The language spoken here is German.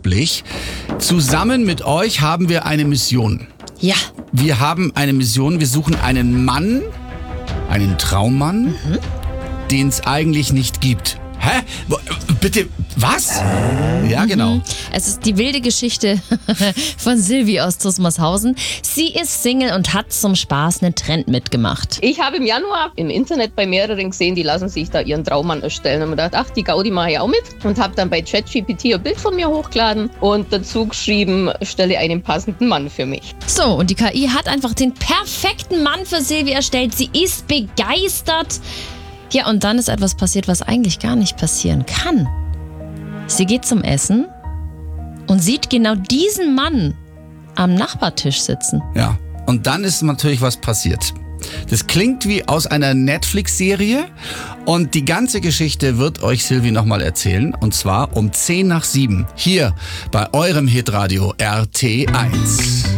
unglaublich. Zusammen mit euch haben wir eine Mission. Ja. Wir haben eine Mission, wir suchen einen Mann, einen Traummann, den es eigentlich nicht gibt. Hä? Bitte, was? Ja, genau. Es ist die wilde Geschichte von Silvi aus Zusmarshausen. Sie ist Single und hat zum Spaß einen Trend mitgemacht. Ich habe im Januar im Internet bei mehreren gesehen, die lassen sich da ihren Traummann erstellen. Und mir gedacht, ach, die Gaudi mache ich auch mit. Und habe dann bei ChatGPT ein Bild von mir hochgeladen und dazu geschrieben, stelle einen passenden Mann für mich. So, und die KI hat einfach den perfekten Mann für Silvi erstellt. Sie ist begeistert. Ja, und dann ist etwas passiert, was eigentlich gar nicht passieren kann. Sie geht zum Essen und sieht genau diesen Mann am Nachbartisch sitzen. Ja, und dann ist natürlich was passiert. Das klingt wie aus einer Netflix-Serie und die ganze Geschichte wird euch Silvi nochmal erzählen. Und zwar um 6:50 hier bei eurem Hitradio RT1.